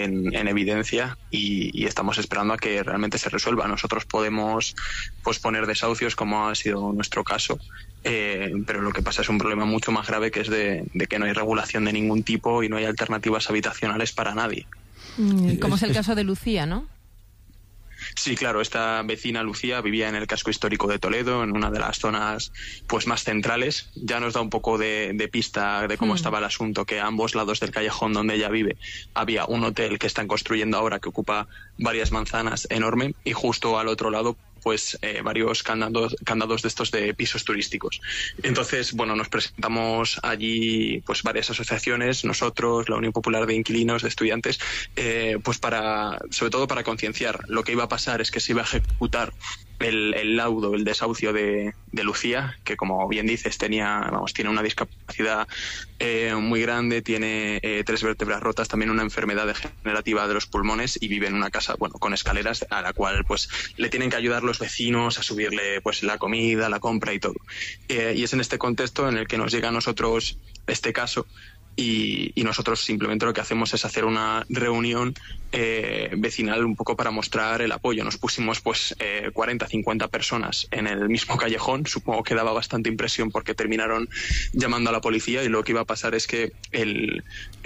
en evidencia y estamos esperando a que realmente se resuelva. Nosotros podemos posponer desahucios, como ha sido nuestro caso, pero lo que pasa es un problema mucho más grave, que es de que no hay regulación de ningún tipo y no hay alternativas habitacionales para nadie. Como es el caso de Lucía, ¿no? Sí, claro, esta vecina Lucía vivía en el casco histórico de Toledo, en una de las zonas pues más centrales. Ya nos da un poco de pista de cómo estaba el asunto, que a ambos lados del callejón donde ella vive había un hotel que están construyendo ahora, que ocupa varias manzanas, enorme, y justo al otro lado pues varios candados de estos de pisos turísticos. Entonces, bueno, nos presentamos allí pues varias asociaciones, nosotros, la Unión Popular de Inquilinos, de Estudiantes, pues sobre todo para concienciar. Lo que iba a pasar es que se iba a ejecutar el laudo, el desahucio de Lucía, que como bien dices tiene una discapacidad muy grande, tiene 3 vértebras rotas, también una enfermedad degenerativa de los pulmones, y vive en una casa, bueno, con escaleras, a la cual pues le tienen que ayudar los vecinos a subirle pues la comida, la compra y todo. Y es en este contexto en el que nos llega a nosotros este caso. Y nosotros simplemente lo que hacemos es hacer una reunión vecinal un poco para mostrar el apoyo. Nos pusimos pues 40, 50 personas en el mismo callejón. Supongo que daba bastante impresión porque terminaron llamando a la policía, y lo que iba a pasar es que el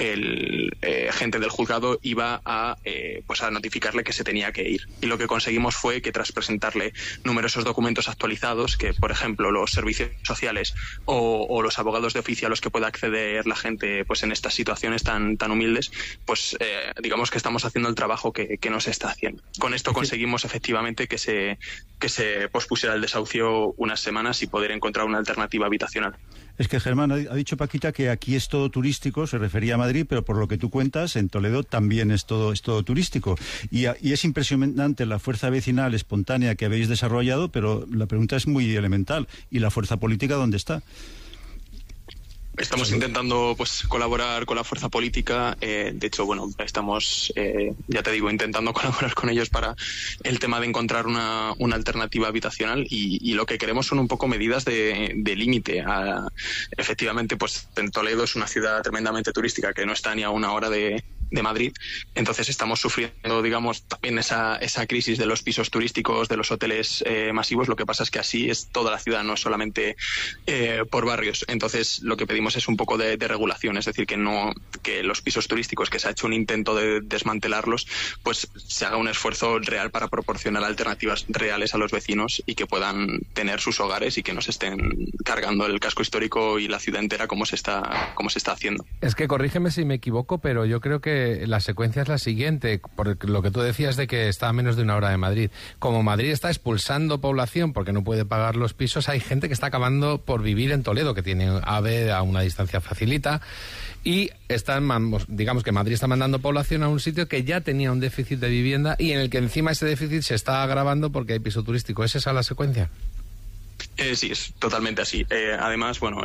gente del juzgado iba a notificarle que se tenía que ir. Y lo que conseguimos fue que, tras presentarle numerosos documentos actualizados, que por ejemplo los servicios sociales o los abogados de oficio a los que pueda acceder la gente pues en estas situaciones tan humildes, pues digamos que estamos haciendo el trabajo que no se está haciendo. Con esto conseguimos efectivamente que se pospusiera el desahucio unas semanas y poder encontrar una alternativa habitacional. Es que Germán ha dicho Paquita que aquí es todo turístico, se refería a Madrid, pero por lo que tú cuentas, en Toledo también es todo turístico. Y es impresionante la fuerza vecinal espontánea que habéis desarrollado, pero la pregunta es muy elemental. ¿Y la fuerza política dónde está? Estamos intentando pues colaborar con la fuerza política. De hecho, bueno, estamos, ya te digo, intentando colaborar con ellos para el tema de encontrar una alternativa habitacional, y lo que queremos son un poco medidas de límite. Efectivamente, pues en Toledo es una ciudad tremendamente turística que no está ni a una hora de Madrid. Entonces estamos sufriendo, digamos, también esa crisis de los pisos turísticos, de los hoteles masivos. Lo que pasa es que así es toda la ciudad, no solamente por barrios. Entonces lo que pedimos es un poco de regulación, es decir, que los pisos turísticos, que se ha hecho un intento de desmantelarlos, pues se haga un esfuerzo real para proporcionar alternativas reales a los vecinos y que puedan tener sus hogares y que no se estén cargando el casco histórico y la ciudad entera como se está haciendo. Es que corrígeme si me equivoco, pero yo creo que la secuencia es la siguiente, por lo que tú decías de que está a menos de una hora de Madrid. Como Madrid está expulsando población porque no puede pagar los pisos, hay gente que está acabando por vivir en Toledo, que tiene AVE a una distancia facilita, y digamos que Madrid está mandando población a un sitio que ya tenía un déficit de vivienda y en el que encima ese déficit se está agravando porque hay piso turístico. ¿Es esa la secuencia? Sí, es totalmente así. Además, bueno,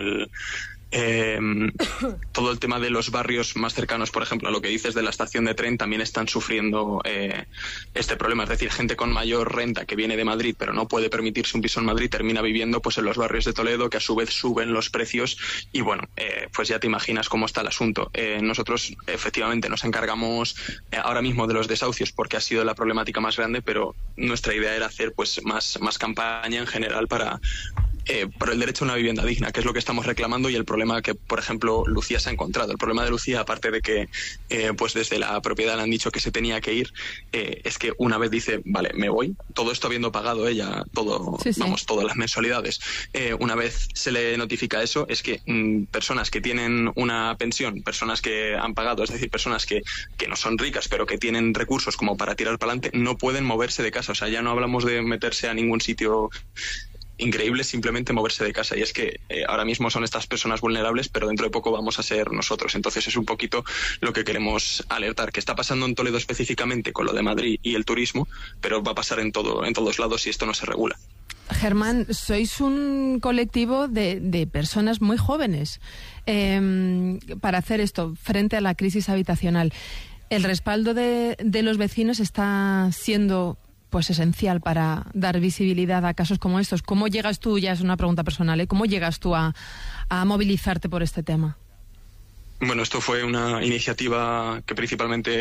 todo el tema de los barrios más cercanos, por ejemplo, a lo que dices de la estación de tren, también están sufriendo este problema. Es decir, gente con mayor renta que viene de Madrid pero no puede permitirse un piso en Madrid, termina viviendo pues en los barrios de Toledo, que a su vez suben los precios, y bueno, pues ya te imaginas cómo está el asunto. Nosotros efectivamente nos encargamos ahora mismo de los desahucios porque ha sido la problemática más grande, pero nuestra idea era hacer pues más campaña en general por el derecho a una vivienda digna, que es lo que estamos reclamando, y el problema que, por ejemplo, Lucía se ha encontrado. El problema de Lucía, aparte de que pues desde la propiedad le han dicho que se tenía que ir, es que una vez dice, vale, me voy, todo esto habiendo pagado ella todas las mensualidades, una vez se le notifica eso, es que personas que tienen una pensión, personas que han pagado, es decir, personas que no son ricas pero que tienen recursos como para tirar para adelante, no pueden moverse de casa. O sea, ya no hablamos de meterse a ningún sitio increíble, simplemente moverse de casa. Y es que ahora mismo son estas personas vulnerables, pero dentro de poco vamos a ser nosotros. Entonces es un poquito lo que queremos alertar, que está pasando en Toledo específicamente con lo de Madrid y el turismo, pero va a pasar en todos lados si esto no se regula. Germán, sois un colectivo de personas muy jóvenes para hacer esto frente a la crisis habitacional. El respaldo de los vecinos está siendo pues esencial para dar visibilidad a casos como estos. ¿Cómo llegas tú, ya es una pregunta personal, ¿cómo llegas tú a movilizarte por este tema? Bueno, esto fue una iniciativa que principalmente